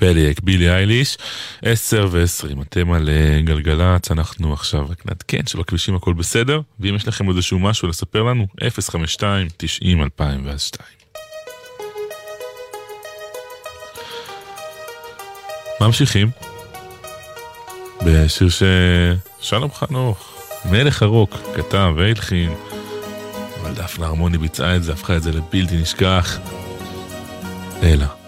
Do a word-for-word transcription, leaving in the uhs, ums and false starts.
פליאק, בילי אייליש, עשר ועשרים, אתם על גלגלץ, אנחנו עכשיו רק נעדכן שבכבישים הכל בסדר, ואם יש לכם עוד איזשהו משהו לספר לנו, אפס חמש שתיים תשעים אלפיים ושתיים. ממשיכים בשיר ששלום חנוך, מלך הרוק, כתב והלחין, אבל דפנה הרמוני ביצעה את זה, הפכה את זה לבלתי נשכח. לילה.